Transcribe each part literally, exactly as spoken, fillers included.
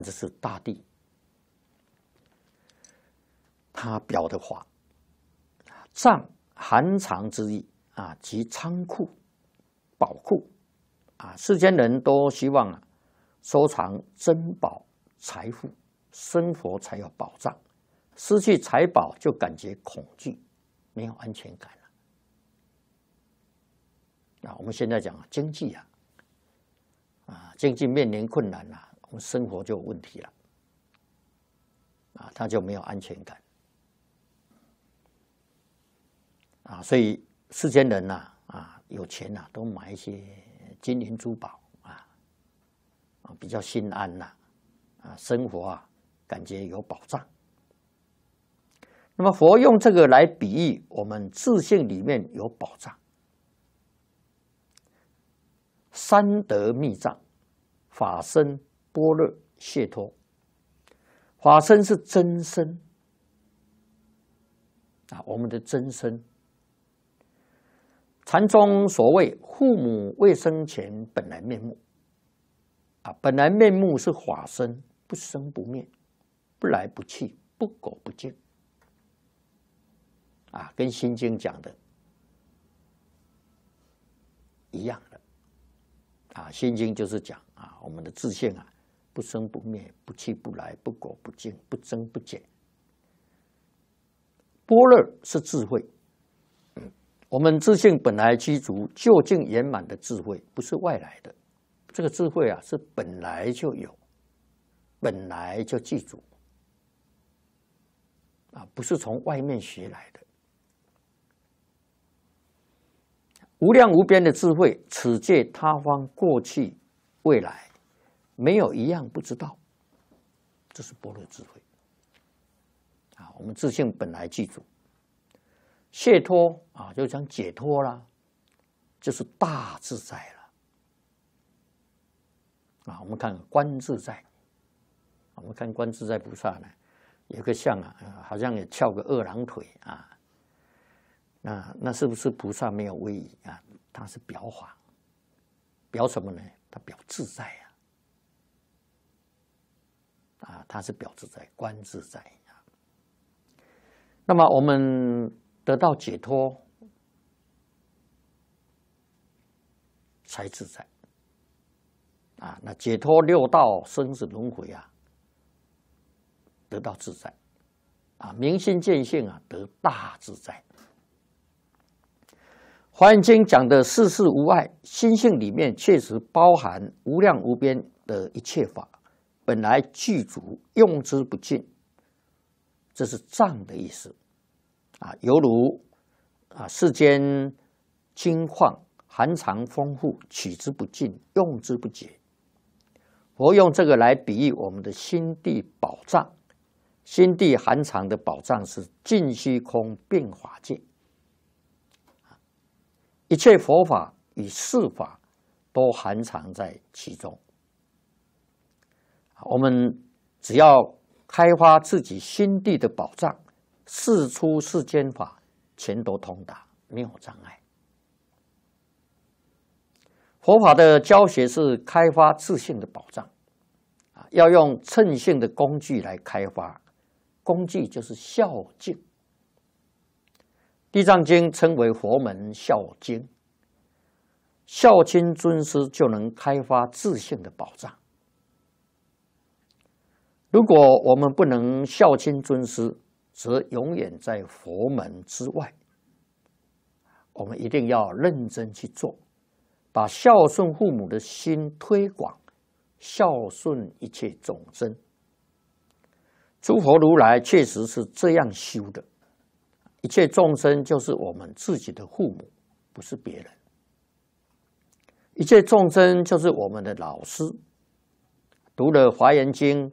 这是大地，它表的法，藏含藏之意啊，即仓库、宝库啊，世间人都希望啊收藏珍宝、财富，生活才有保障。失去财宝就感觉恐惧，没有安全感了。啊，我们现在讲经济啊，啊，经济面临困难了，我们生活就有问题了，啊，他就没有安全感。啊，所以世间人呐、啊，啊，有钱呐、啊，都买一些金银珠宝啊，啊，比较心安呐、啊，啊，生活啊，感觉有保障。那么佛用这个来比喻我们自性里面有保障。三德密藏，法身、般若、解脱。法身是真身啊，我们的真身。禅宗所谓父母未生前本来面目啊，本来面目是法身，不生不灭，不来不去，不垢不净啊，跟《心经》讲的一样的啊，《心经》就是讲啊，我们的自性啊，不生不灭，不去不来，不垢不净，不增不减。般若是智慧。我们自性本来具足究竟圆满的智慧，不是外来的。这个智慧啊，是本来就有，本来就具足啊，不是从外面学来的。无量无边的智慧，此界他方过去未来，没有一样不知道。这是般若智慧啊，我们自性本来具足。解脱啊，就讲解脱啦，就是大自在了啊。我们看观自在，我们看观自在菩萨呢，有个像啊，好像也翘个二郎腿啊。那那是不是菩萨没有威仪啊？他是表法，表什么呢？他表自在啊，啊，他是表自在，观自在啊。那么我们得到解脱，才自在啊！那解脱六道生死轮回啊，得到自在啊！明心见性啊，得大自在。华严经讲的世事无碍，心性里面确实包含无量无边的一切法，本来具足，用之不尽。这是藏的意思。啊，犹如啊世间金矿含藏丰富，取之不尽，用之不竭。佛用这个来比喻我们的心地宝藏，心地含藏的宝藏是尽虚空变法界，一切佛法与世法都含藏在其中。我们只要开发自己心地的宝藏，世出世间法全都通达，没有障碍。佛法的教学是开发自性的宝藏，要用称性的工具来开发，工具就是孝敬。地藏经称为佛门孝经，孝亲尊师就能开发自性的宝藏。如果我们不能孝亲尊师，则永远在佛门之外。我们一定要认真去做，把孝顺父母的心推广，孝顺一切众生。诸佛如来确实是这样修的，一切众生就是我们自己的父母，不是别人。一切众生就是我们的老师。读了《华严经》，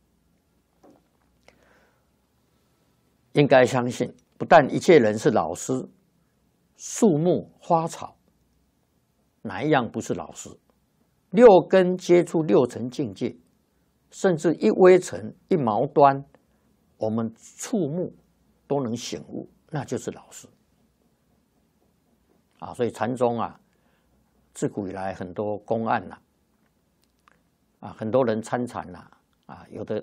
应该相信，不但一切人是老师，树木花草哪一样不是老师？六根接触六尘境界，甚至一微尘一毛端，我们触目都能醒悟，那就是老师啊！所以禅宗啊，自古以来很多公案呐、啊，啊，很多人参禅呐、啊， 啊，有的